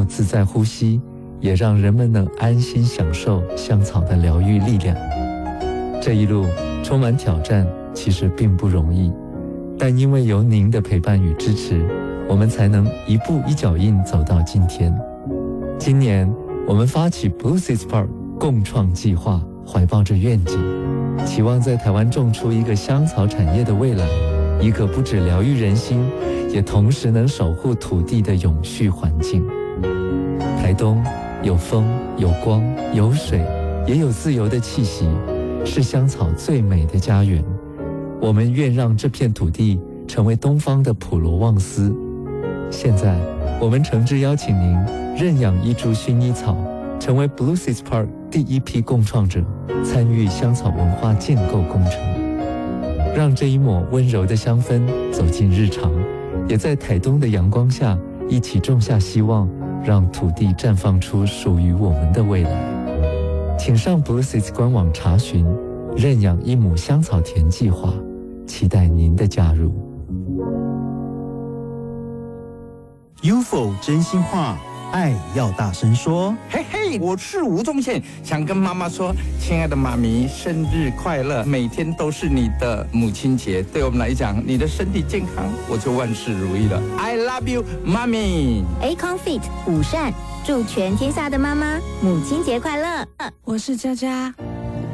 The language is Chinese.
自在呼吸，也让人们能安心享受香草的疗愈力量。这一路充满挑战，其实并不容易，但因为有您的陪伴与支持，我们才能一步一脚印走到今天。今年我们发起 Blue Seeds Park 共创计划，怀抱着愿景，期望在台湾种出一个香草产业的未来，一个不只疗愈人心，也同时能守护土地的永续环境。台东有风，有光，有水，也有自由的气息，是香草最美的家园。我们愿让这片土地成为东方的普罗旺斯。现在我们诚挚邀请您认养一株薰衣草，成为 Blue Seeds Park 第一批共创者，参与香草文化建构工程，让这一抹温柔的香氛走进日常，也在台东的阳光下一起种下希望，让土地绽放出属于我们的未来。请上 Blue Seeds 官网查询认养一亩香草田计划，期待您的加入。 UFO 真心话，爱要大声说。 嘿嘿，我是吴宗宪，想跟妈妈说，亲爱的妈咪，生日快乐！每天都是你的母亲节，对我们来讲，你的身体健康，我就万事如意了。I love you， 妈咪。 Acon Fit 午膳，祝全天下的妈妈母亲节快乐！ 我是佳佳，